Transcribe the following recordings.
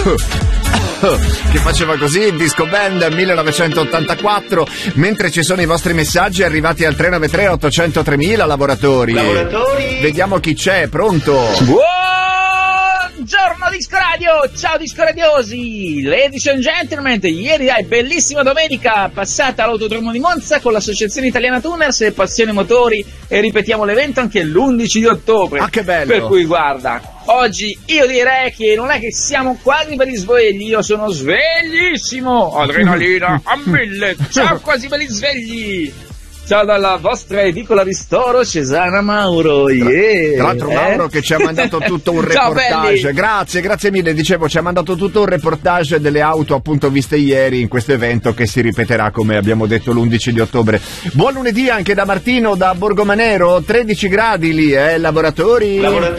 che faceva così, Disco Band 1984, mentre ci sono i vostri messaggi arrivati al 393 800 3000. Lavoratori, vediamo chi c'è, pronto? Buongiorno Disco Radio, ciao Disco Radiosi, ladies and gentlemen, ieri bellissima domenica passata all'Autodromo di Monza con l'Associazione Italiana Tuners e Passione Motori, e ripetiamo l'evento anche l'11 di ottobre. Ah, che bello! Per cui guarda, oggi io direi che non è che siamo quasi per gli svegli, io sono sveglissimo, adrenalina a 1000, ciao quasi per gli svegli! Ciao dalla vostra edicola Ristoro, Cesana Mauro. Tra l'altro Mauro che ci ha mandato tutto un reportage. Grazie mille, dicevo, ci ha mandato tutto un reportage delle auto appunto viste ieri in questo evento che si ripeterà, come abbiamo detto, l'11 di ottobre. Buon lunedì anche da Martino, da Borgomanero, 13 gradi lì, lavoratori.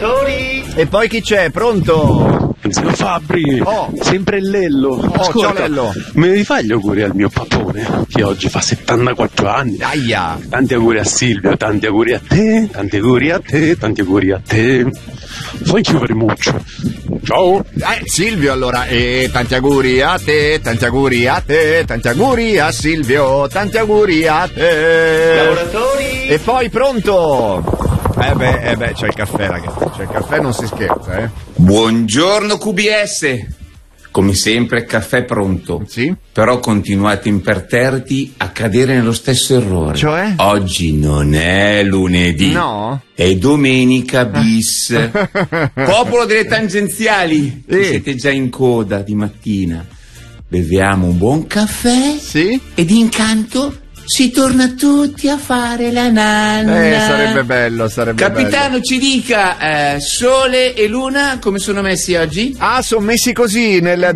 E poi chi c'è? Pronto? Zio Fabri, sempre Lello. Ascolta, ciao Lello. me ne fai gli auguri al mio papone che oggi fa 74 anni. Aia. Tanti auguri a Silvio, tanti auguri a te, tanti auguri a te, tanti auguri a te. Thank you very much. Ciao. Silvio allora, e tanti auguri a te, tanti auguri a te, tanti auguri a Silvio, tanti auguri a te. Lavoratori. E poi pronto? C'è il caffè, ragazzi, c'è il caffè, non si scherza, Buongiorno QBS. Come sempre, caffè pronto. Sì? Però continuate imperterriti a cadere nello stesso errore. Cioè? Oggi non è lunedì. No? È domenica bis. Popolo delle tangenziali. Siete già in coda di mattina. Beviamo un buon caffè. Sì? Ed incanto si torna tutti a fare la nanna. Sarebbe bello, Capitano, bello. ci dica, Sole e Luna come sono messi oggi? Sono messi così nel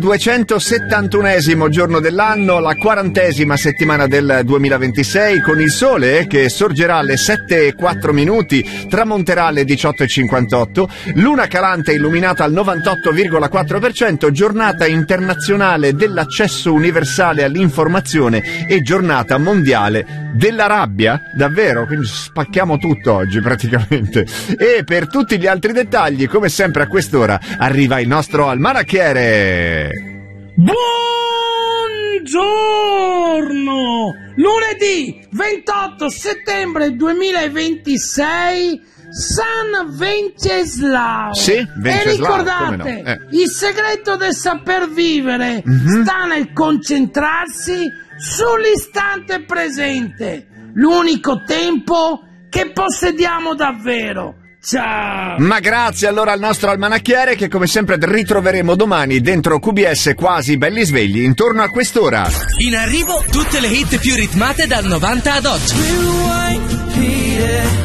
271esimo giorno dell'anno, la 40esima settimana del 2026, con il sole che sorgerà alle 7:04, tramonterà alle 18:58, luna calante illuminata al 98,4%, giornata internazionale dell'accesso universale all'informazione e giornata mondiale della rabbia, davvero, quindi spacchiamo tutto oggi praticamente. E per tutti gli altri dettagli, come sempre a quest'ora, arriva il nostro almanacchiere. Buongiorno! Lunedì 28 settembre 2026, San Venceslao. Sì, Venceslao. E ricordate, il segreto del saper vivere sta nel concentrarsi sull'istante presente, l'unico tempo che possediamo davvero. Ciao! Ma grazie allora al nostro almanacchiere, che come sempre ritroveremo domani dentro QBS quasi belli svegli intorno a quest'ora. In arrivo tutte le hit più ritmate dal 90 ad oggi.